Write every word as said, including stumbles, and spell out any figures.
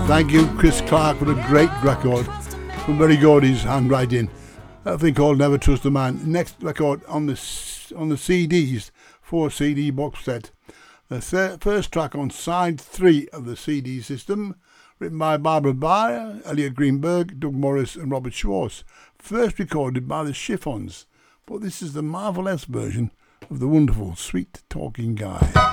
Thank you, Chris Clark, for a great record from Berry Gordy's handwriting. That thing called Never Trust a Man. Next record on the on the C Ds, four C D box set. The thir- first track on side three of the C D system, written by Barbara Bayer, Elliot Greenberg, Doug Morris and Robert Schwartz. First recorded by the Chiffons. But this is the marvelous version of the wonderful Sweet Talking Guy.